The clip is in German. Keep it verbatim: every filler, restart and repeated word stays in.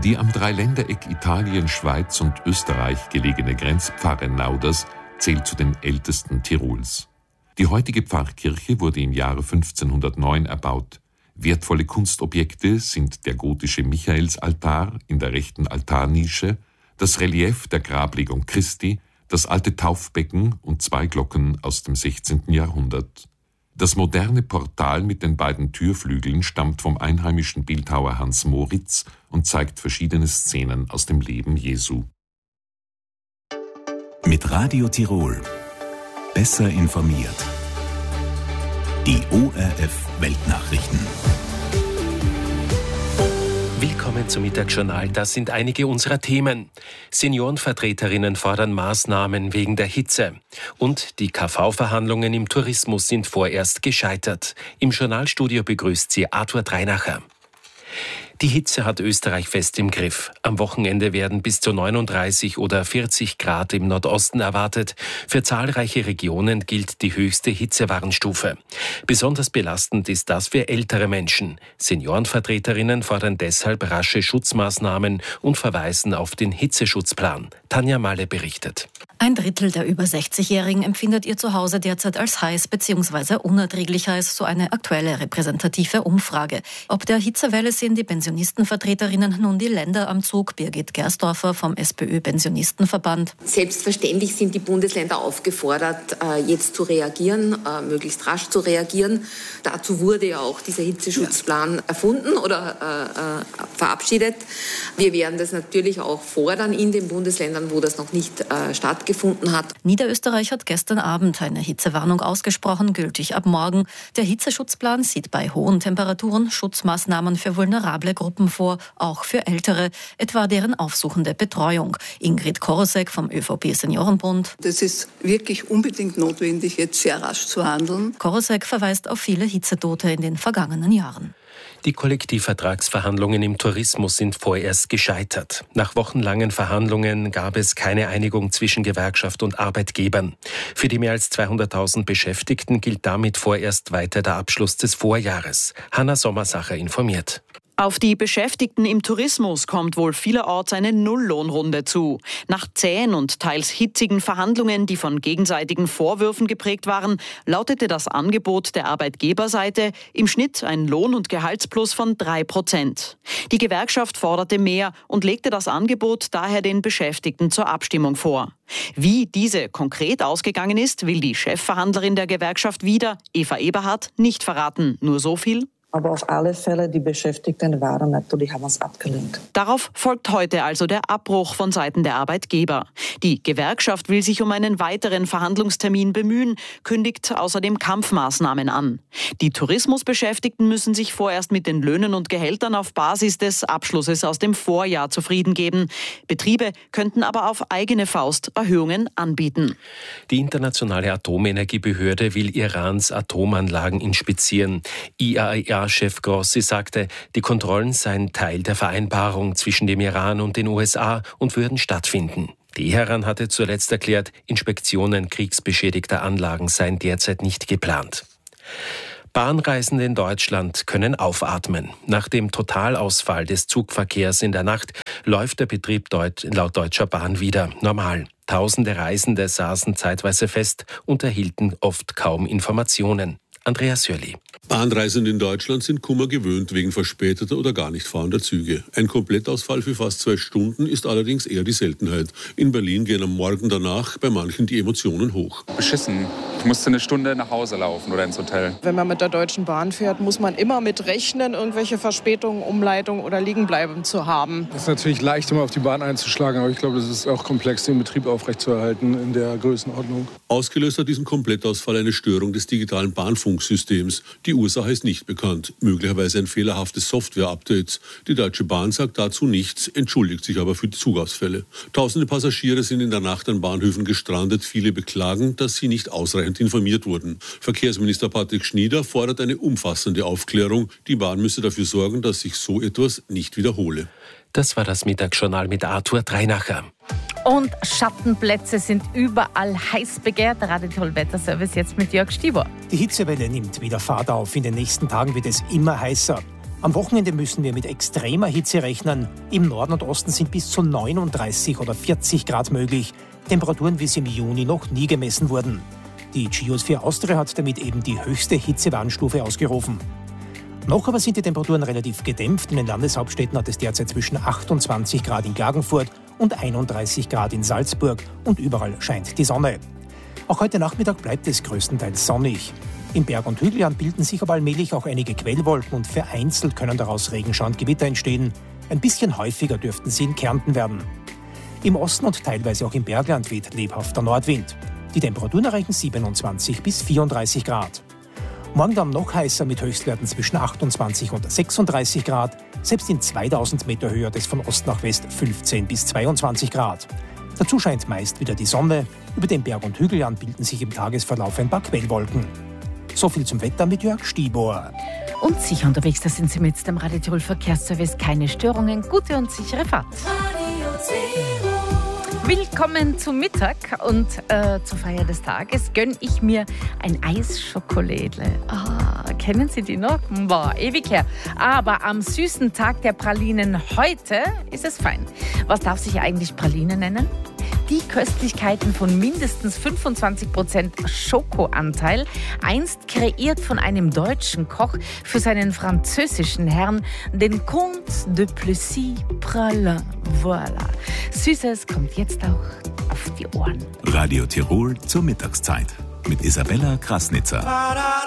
Die am Dreiländereck Italien, Schweiz und Österreich gelegene Grenzpfarre Nauders zählt zu den ältesten Tirols. Die heutige Pfarrkirche wurde im Jahre fünfzehnhundertneun erbaut. Wertvolle Kunstobjekte sind der gotische Michaelsaltar in der rechten Altarnische, das Relief der Grablegung Christi, das alte Taufbecken und zwei Glocken aus dem sechzehnten Jahrhundert. Das moderne Portal mit den beiden Türflügeln stammt vom einheimischen Bildhauer Hans Moritz und zeigt verschiedene Szenen aus dem Leben Jesu. Mit Radio Tirol. Besser informiert. Die O R F Weltnachrichten. Willkommen zum Mittagsjournal. Das sind einige unserer Themen. Seniorenvertreterinnen fordern Maßnahmen wegen der Hitze. Und die K V-Verhandlungen im Tourismus sind vorerst gescheitert. Im Journalstudio begrüßt sie Arthur Dreinacher. Die Hitze hat Österreich fest im Griff. Am Wochenende werden bis zu neununddreißig oder vierzig Grad im Nordosten erwartet. Für zahlreiche Regionen gilt die höchste Hitzewarnstufe. Besonders belastend ist das für ältere Menschen. Seniorenvertreterinnen fordern deshalb rasche Schutzmaßnahmen und verweisen auf den Hitzeschutzplan. Tanja Malle berichtet. Ein Drittel der über sechzigjährigen empfindet ihr Zuhause derzeit als heiß bzw. unerträglich heiß, so eine aktuelle repräsentative Umfrage. Ob der Hitzewelle sehen die Pensionistenvertreterinnen nun die Länder am Zug. Birgit Gersdorfer vom SPÖ-Pensionistenverband. Selbstverständlich sind die Bundesländer aufgefordert, jetzt zu reagieren, möglichst rasch zu reagieren. Dazu wurde ja auch dieser Hitzeschutzplan erfunden oder äh, verabschiedet. Wir werden das natürlich auch fordern in den Bundesländern, wo das noch nicht äh, stattgefunden hat. Niederösterreich hat gestern Abend eine Hitzewarnung ausgesprochen, gültig ab morgen. Der Hitzeschutzplan sieht bei hohen Temperaturen Schutzmaßnahmen für vulnerable Gruppen vor, auch für Ältere, etwa deren aufsuchende Betreuung. Ingrid Korosek vom ÖVP-Seniorenbund. Das ist wirklich unbedingt notwendig, jetzt sehr rasch zu handeln. Korosek verweist auf viele Hitzetote in den vergangenen Jahren. Die Kollektivvertragsverhandlungen im Tourismus sind vorerst gescheitert. Nach wochenlangen Verhandlungen gab es keine Einigung zwischen Gewerkschaft und Arbeitgebern. Für die mehr als zweihunderttausend Beschäftigten gilt damit vorerst weiter der Abschluss des Vorjahres. Hanna Sommersacher informiert. Auf die Beschäftigten im Tourismus kommt wohl vielerorts eine Nulllohnrunde zu. Nach zähen und teils hitzigen Verhandlungen, die von gegenseitigen Vorwürfen geprägt waren, lautete das Angebot der Arbeitgeberseite im Schnitt ein Lohn- und Gehaltsplus von drei Prozent. Die Gewerkschaft forderte mehr und legte das Angebot daher den Beschäftigten zur Abstimmung vor. Wie diese konkret ausgegangen ist, will die Chefverhandlerin der Gewerkschaft wieder, Eva Eberhardt, nicht verraten. Nur so viel: Aber auf alle Fälle, die Beschäftigten waren natürlich, haben es abgelehnt. Darauf folgt heute also der Abbruch von Seiten der Arbeitgeber. Die Gewerkschaft will sich um einen weiteren Verhandlungstermin bemühen, kündigt außerdem Kampfmaßnahmen an. Die Tourismusbeschäftigten müssen sich vorerst mit den Löhnen und Gehältern auf Basis des Abschlusses aus dem Vorjahr zufrieden geben. Betriebe könnten aber auf eigene Faust Erhöhungen anbieten. Die internationale Atomenergiebehörde will Irans Atomanlagen inspizieren. I A E A-Chef Grossi sagte, die Kontrollen seien Teil der Vereinbarung zwischen dem Iran und den U S A und würden stattfinden. Teheran hatte zuletzt erklärt, Inspektionen kriegsbeschädigter Anlagen seien derzeit nicht geplant. Bahnreisende in Deutschland können aufatmen. Nach dem Totalausfall des Zugverkehrs in der Nacht läuft der Betrieb deut- laut Deutscher Bahn wieder normal. Tausende Reisende saßen zeitweise fest und erhielten oft kaum Informationen. Andreas Jörli. Bahnreisende in Deutschland sind Kummer gewöhnt wegen verspäteter oder gar nicht fahrender Züge. Ein Komplettausfall für fast zwei Stunden ist allerdings eher die Seltenheit. In Berlin gehen am Morgen danach bei manchen die Emotionen hoch. Beschissen. Ich musste eine Stunde nach Hause laufen oder ins Hotel. Wenn man mit der Deutschen Bahn fährt, muss man immer mit rechnen, irgendwelche Verspätungen, Umleitungen oder Liegenbleiben zu haben. Es ist natürlich leicht, immer auf die Bahn einzuschlagen, aber ich glaube, es ist auch komplex, den Betrieb aufrechtzuerhalten in der Größenordnung. Ausgelöst hat diesen Komplettausfall eine Störung des digitalen Bahnfunksystems. Die Ursache ist nicht bekannt, möglicherweise ein fehlerhaftes Software-Update. Die Deutsche Bahn sagt dazu nichts, entschuldigt sich aber für die Zugausfälle. Tausende Passagiere sind in der Nacht an Bahnhöfen gestrandet. Viele beklagen, dass sie nicht ausreichend informiert wurden. Verkehrsminister Patrick Schnieder fordert eine umfassende Aufklärung. Die Bahn müsse dafür sorgen, dass sich so etwas nicht wiederhole. Das war das Mittagsjournal mit Arthur Dreinacher. Und Schattenplätze sind überall heiß begehrt. Der Radio Tirol Wetterservice jetzt mit Jörg Stieber. Die Hitzewelle nimmt wieder Fahrt auf. In den nächsten Tagen wird es immer heißer. Am Wochenende müssen wir mit extremer Hitze rechnen. Im Norden und Osten sind bis zu neununddreißig oder vierzig Grad möglich. Temperaturen, wie sie im Juni noch nie gemessen wurden. Die Geosphere Austria hat damit eben die höchste Hitzewarnstufe ausgerufen. Noch aber sind die Temperaturen relativ gedämpft. In den Landeshauptstädten hat es derzeit zwischen achtundzwanzig Grad in Klagenfurt und einunddreißig Grad in Salzburg und überall scheint die Sonne. Auch heute Nachmittag bleibt es größtenteils sonnig. Im Berg- und Hügelland bilden sich aber allmählich auch einige Quellwolken und vereinzelt können daraus Regenschauer und Gewitter entstehen. Ein bisschen häufiger dürften sie in Kärnten werden. Im Osten und teilweise auch im Bergland weht lebhafter Nordwind. Die Temperaturen erreichen siebenundzwanzig bis vierunddreißig Grad. Morgen dann noch heißer mit Höchstwerten zwischen achtundzwanzig und sechsunddreißig Grad. Selbst in zweitausend Meter Höhe hat es von Ost nach West fünfzehn bis zweiundzwanzig Grad. Dazu scheint meist wieder die Sonne. Über den Berg- und Hügelland bilden sich im Tagesverlauf ein paar Quellwolken. So viel zum Wetter mit Jörg Stibor. Und sicher unterwegs, da sind Sie mit dem Radio Tirol Verkehrsservice. Keine Störungen, gute und sichere Fahrt. Willkommen zum Mittag und äh, zur Feier des Tages gönne ich mir ein Eisschokolädle. Ah, kennen Sie die noch? Boah, ewig her. Aber am süßen Tag der Pralinen heute ist es fein. Was darf sich eigentlich Praline nennen? Die Köstlichkeiten von mindestens fünfundzwanzig Prozent Schokoanteil, einst kreiert von einem deutschen Koch für seinen französischen Herrn, den Comte de Plessis-Pralin. Voilà. Süßes kommt jetzt auch auf die Ohren. Radio Tirol zur Mittagszeit mit Isabella Krasnitzer.